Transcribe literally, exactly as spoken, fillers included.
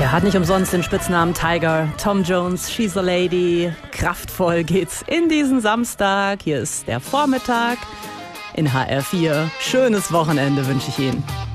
Der hat nicht umsonst den Spitznamen Tiger. Tom Jones, She's a Lady. Kraftvoll geht's in diesen Samstag. Hier ist der Vormittag in H R vier. Schönes Wochenende wünsche ich Ihnen.